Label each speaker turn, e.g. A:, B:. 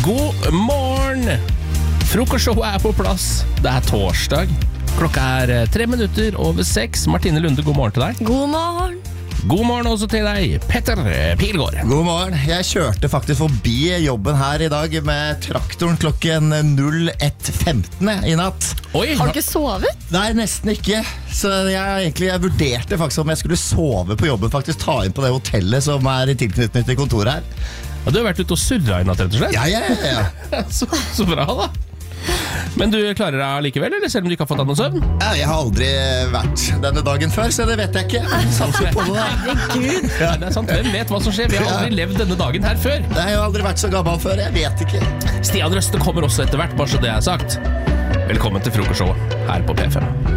A: God morgen! Frokostshowet på plass. Det torsdag. Klokka 6:03. Martine Lunde, god morgen til deg.
B: God morgen.
A: God morgen også til deg, Petter Pilgaard.
C: God morgen. Jeg kjørte faktisk forbi jobben her i dag med traktoren klokken 01:15 i natt.
A: Oi,
B: Har du ikke sovet?
C: Nei, nesten ikke. Så jeg vurderte faktisk om jeg skulle sove på jobben, faktisk ta inn på det hotellet som i tilknytning til kontoret her.
A: Ja, du har vært ute og surret i natt, rett og slett?
C: Ja.
A: Så bra da. Men du klarer deg likevel, eller selv om du ikke har fått deg noen søvn?
C: Ja, jeg har aldri vært denne dagen før, så det vet jeg ikke. Satser på det da.
B: Herregud.
A: Ja, det sant. Hvem vet hva som skjer? Vi har aldri levd denne dagen her før.
C: Jeg har jo aldri vært så gammel før, jeg vet ikke.
A: Stian Røste kommer også etter hvert, bare så det sagt. Velkommen til frokostshowet her på P5.